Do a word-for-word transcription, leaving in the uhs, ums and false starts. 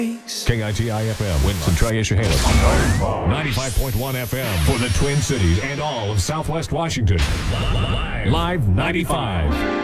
K I T I F M, Winston Tri-Issahailey. ninety-five point one F M for the Twin Cities and all of Southwest Washington. Live ninety-five.